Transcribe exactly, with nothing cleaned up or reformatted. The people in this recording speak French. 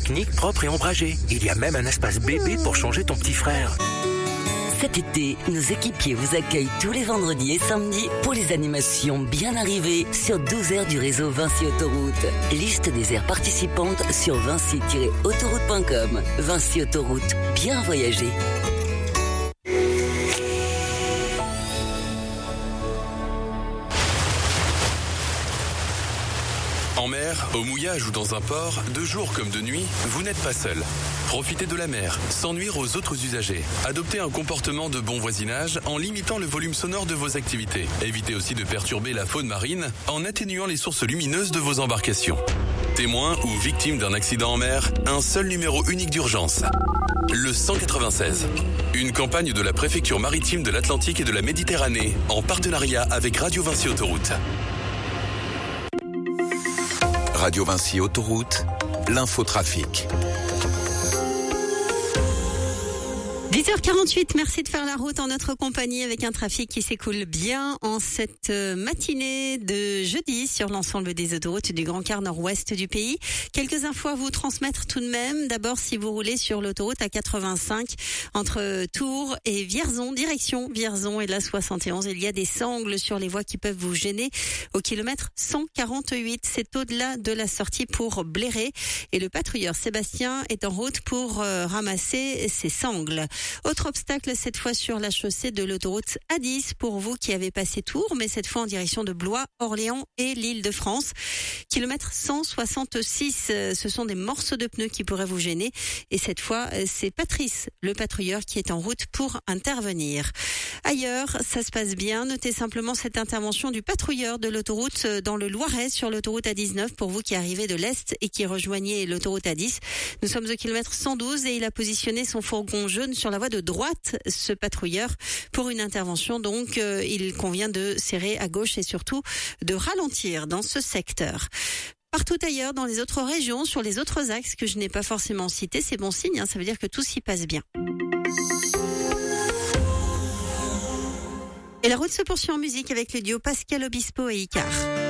technique, propre et ombragé. Il y a même un espace bébé pour changer ton petit frère. Cet été, nos équipiers vous accueillent tous les vendredis et samedis pour les animations bien arrivées sur douze aires du réseau Vinci Autoroute. Liste des aires participantes sur vinci tiret autoroute point com. Vinci Autoroute, bien voyager. En mer, au mouillage ou dans un port, de jour comme de nuit, vous n'êtes pas seul. Profitez de la mer, sans nuire aux autres usagers. Adoptez un comportement de bon voisinage en limitant le volume sonore de vos activités. Évitez aussi de perturber la faune marine en atténuant les sources lumineuses de vos embarcations. Témoin ou victime d'un accident en mer, un seul numéro unique d'urgence. Le cent quatre-vingt-seize. Une campagne de la préfecture maritime de l'Atlantique et de la Méditerranée, en partenariat avec Radio Vinci Autoroute. Radio Vinci Autoroute, l'infotrafic. dix heures quarante-huit, merci de faire la route en notre compagnie avec un trafic qui s'écoule bien en cette matinée de jeudi sur l'ensemble des autoroutes du Grand Quart nord-ouest du pays. Quelques infos à vous transmettre tout de même. D'abord, si vous roulez sur l'autoroute A quatre-vingt-cinq entre Tours et Vierzon, direction Vierzon et la soixante et onze, il y a des sangles sur les voies qui peuvent vous gêner au kilomètre cent quarante-huit. C'est au-delà de la sortie pour Bléré et le patrouilleur Sébastien est en route pour euh, ramasser ces sangles. Autre obstacle, cette fois sur la chaussée de l'autoroute A dix pour vous qui avez passé Tours, mais cette fois en direction de Blois, Orléans et l'Île-de-France. Kilomètre cent soixante-six, ce sont des morceaux de pneus qui pourraient vous gêner. Et cette fois, c'est Patrice, le patrouilleur, qui est en route pour intervenir. Ailleurs, ça se passe bien. Notez simplement cette intervention du patrouilleur de l'autoroute dans le Loiret sur l'autoroute A dix-neuf pour vous qui arrivez de l'Est et qui rejoignez l'autoroute A dix. Nous sommes au kilomètre cent douze et il a positionné son fourgon jaune sur la voie de droite, ce patrouilleur, pour une intervention. Donc, euh, il convient de serrer à gauche et surtout de ralentir dans ce secteur. Partout ailleurs, dans les autres régions, sur les autres axes que je n'ai pas forcément cités, c'est bon signe, hein, ça veut dire que tout s'y passe bien. Et la route se poursuit en musique avec le duo Pascal Obispo et Icar.